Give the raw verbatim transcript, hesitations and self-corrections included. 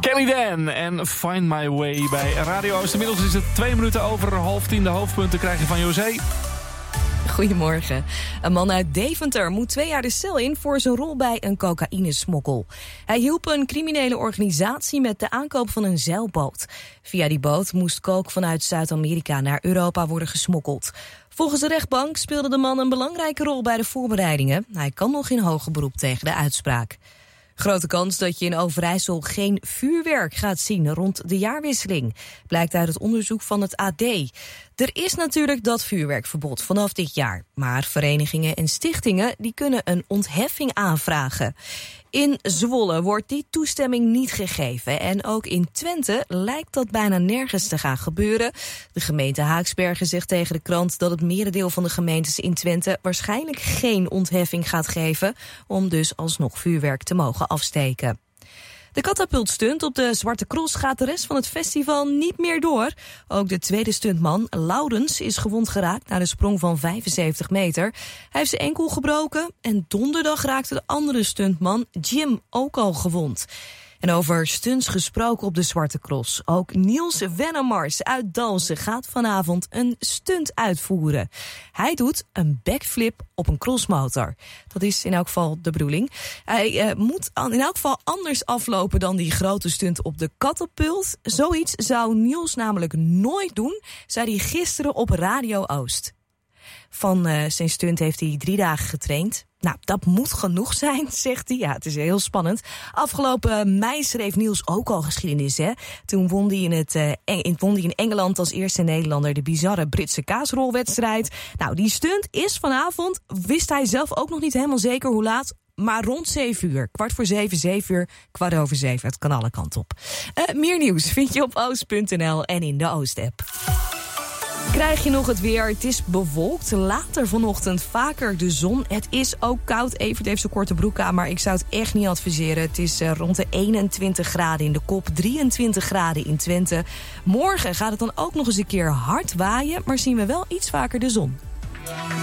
Kelly Dan en Find My Way bij Radio Oost. Inmiddels is het twee minuten over half tien. De hoofdpunten krijg je van José. Goedemorgen. Een man uit Deventer moet twee jaar de cel in voor zijn rol bij een cocaïnesmokkel. Hij hielp een criminele organisatie met de aankoop van een zeilboot. Via die boot moest coke vanuit Zuid-Amerika naar Europa worden gesmokkeld. Volgens de rechtbank speelde de man een belangrijke rol bij de voorbereidingen. Hij kan nog in hoger beroep tegen de uitspraak. Grote kans dat je in Overijssel geen vuurwerk gaat zien rond de jaarwisseling, blijkt uit het onderzoek van het A D. Er is natuurlijk dat vuurwerkverbod vanaf dit jaar, maar verenigingen en stichtingen die kunnen een ontheffing aanvragen. In Zwolle wordt die toestemming niet gegeven en ook in Twente lijkt dat bijna nergens te gaan gebeuren. De gemeente Haaksbergen zegt tegen de krant dat het merendeel van de gemeentes in Twente waarschijnlijk geen ontheffing gaat geven, om dus alsnog vuurwerk te mogen afsteken. De katapultstunt op de Zwarte Cross gaat de rest van het festival niet meer door. Ook de tweede stuntman, Laurens, is gewond geraakt na de sprong van vijfenzeventig meter. Hij heeft zijn enkel gebroken en donderdag raakte de andere stuntman, Jim, ook al gewond. En over stunts gesproken op de Zwarte Cross. Ook Niels Wennemars uit Dalsen gaat vanavond een stunt uitvoeren. Hij doet een backflip op een crossmotor. Dat is in elk geval de bedoeling. Hij uh, moet in elk geval anders aflopen dan die grote stunt op de katapult. Zoiets zou Niels namelijk nooit doen, zei hij gisteren op Radio Oost. Van uh, zijn stunt heeft hij drie dagen getraind. Nou, dat moet genoeg zijn, zegt hij. Ja, het is heel spannend. Afgelopen mei schreef Niels ook al geschiedenis, hè. Toen won hij in, het, uh, Eng- won hij in Engeland als eerste Nederlander de bizarre Britse kaasrolwedstrijd. Nou, die stunt is vanavond, wist hij zelf ook nog niet helemaal zeker hoe laat, maar rond zeven uur. Kwart voor zeven, zeven uur, kwart over zeven. Het kan alle kanten op. Uh, meer nieuws vind je op oost punt n l en in de Oost-app. Krijg je nog het weer? Het is bewolkt. Later vanochtend vaker de zon. Het is ook koud. Evert heeft zijn korte broek aan, maar ik zou het echt niet adviseren. Het is uh, rond de eenentwintig graden in de Kop, drieëntwintig graden in Twente. Morgen gaat het dan ook nog eens een keer hard waaien, maar zien we wel iets vaker de zon.